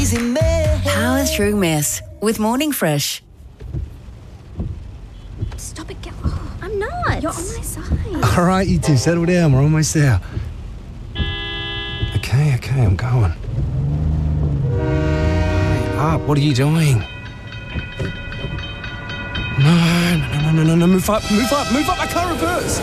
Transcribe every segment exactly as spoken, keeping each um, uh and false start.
crazy mess. Power through mess with Morning Fresh. Stop it, get oh, I'm not. You're on my side. All right, you two, settle down. We're almost there. Okay, okay, I'm going. Hurry up, what are you doing? No, no, no, no, no, no, move up, move up, move up, I can't reverse.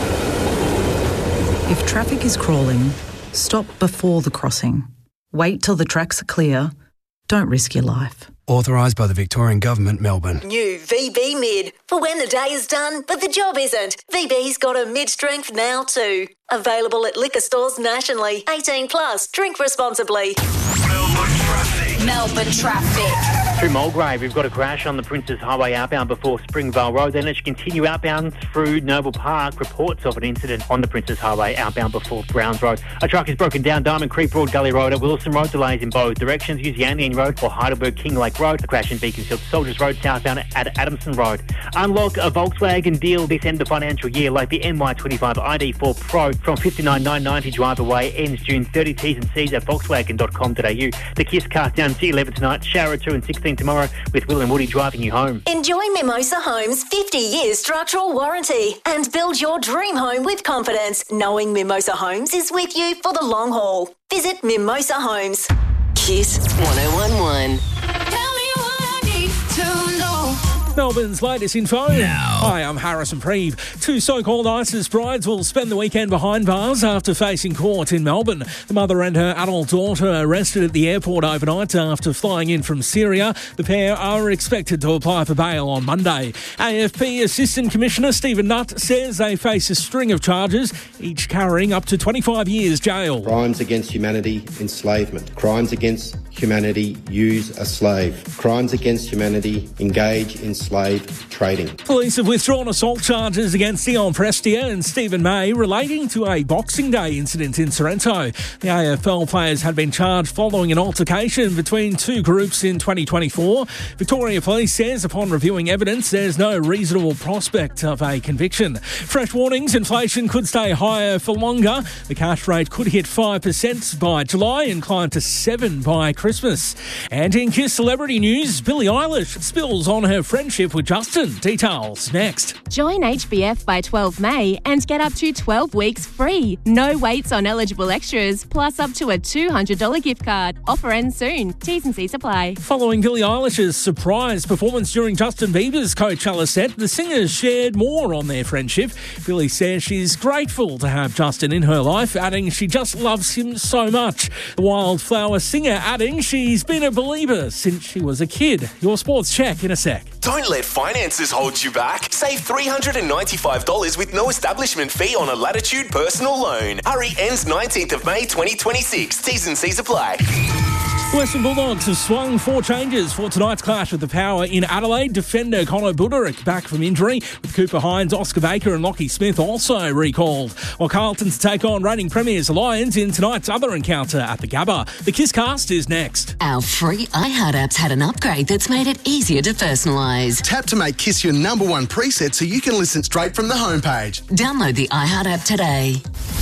If traffic is crawling, stop before the crossing. Wait till the tracks are clear. Don't risk your life. Authorised by the Victorian Government, Melbourne. New V B Mid. For when the day is done, but the job isn't. V B's got a mid-strength now too. Available at liquor stores nationally. eighteen plus. Drink responsibly. Melbourne traffic. Melbourne traffic. Through Mulgrave, we've got a crash on the Princes Highway outbound before Springvale Road. Then as you continue outbound through Noble Park, reports of an incident on the Princes Highway outbound before Browns Road. A truck is broken down Diamond Creek Broad Gully Road at Wilson Road. Delays in both directions. Use Yandian Road or Heidelberg King Lake Road. A crash in Beaconsfield Soldiers Road southbound at Adamson Road. Unlock a Volkswagen deal this end of financial year, like the N Y twenty-five I D four Pro from fifty-nine thousand nine hundred ninety drive away. Ends June thirtieth. T's and C's at volkswagen dot com dot a u. The Kiss cast down G eleven tonight. Shower at two and sixteen tomorrow with Will and Woody driving you home. Enjoy Mimosa Homes' fifty years structural warranty and build your dream home with confidence, knowing Mimosa Homes is with you for the long haul. Visit Mimosa Homes. Kiss one oh one one. Tell me what I need to know. Melbourne's latest info. Now. Hi, I'm Harrison Preeve. Two so-called ISIS brides will spend the weekend behind bars after facing court in Melbourne. The mother and her adult daughter arrested at the airport overnight after flying in from Syria. The pair are expected to apply for bail on Monday. A F P Assistant Commissioner Stephen Nutt says they face a string of charges, each carrying up to twenty-five years jail. Crimes against humanity, enslavement. Crimes against humanity, use a slave. Crimes against humanity, engage in slave trading. Police have withdrawn assault charges against Dion Prestia and Stephen May relating to a Boxing Day incident in Sorrento. The A F L players had been charged following an altercation between two groups in twenty twenty-four. Victoria Police says upon reviewing evidence, there's no reasonable prospect of a conviction. Fresh warnings, inflation could stay higher for longer. The cash rate could hit five percent by July and climb to seven percent by Christmas. And in Kiss celebrity news, Billie Eilish spills on her friendship with Justin. Details next. Join H B F by twelve May and get up to twelve weeks free. No waits on eligible extras, plus up to a two hundred dollars gift card. Offer ends soon. T's and C's apply. Following Billie Eilish's surprise performance during Justin Bieber's Coachella set, the singers shared more on their friendship. Billie says she's grateful to have Justin in her life, adding she just loves him so much. The Wildflower singer adding she's been a believer since she was a kid. Your sports check in a sec. Don't let finances hold you back. Save three hundred ninety-five dollars with no establishment fee on a Latitude personal loan. Hurry, ends nineteenth of May twenty twenty-six. T's and C's apply. Western Bulldogs have swung four changes for tonight's clash with the Power in Adelaide. Defender Conor Buderick back from injury, with Cooper Hines, Oscar Baker and Lockie Smith also recalled. While Carlton's take on reigning premiers Lions in tonight's other encounter at the Gabba. The Kiss Cast is next. Our free iHeart app's had an upgrade that's made it easier to personalise. Tap to make Kiss your number one preset so you can listen straight from the homepage. Download the iHeart app today.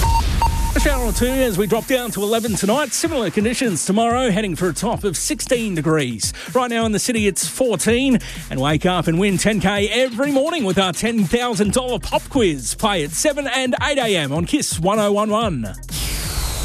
A shower or two as we drop down to eleven tonight. Similar conditions tomorrow, heading for a top of sixteen degrees. Right now in the city it's fourteen. And wake up and win ten K every morning with our ten thousand dollars pop quiz. Play at seven and eight a.m. on Kiss one oh one one.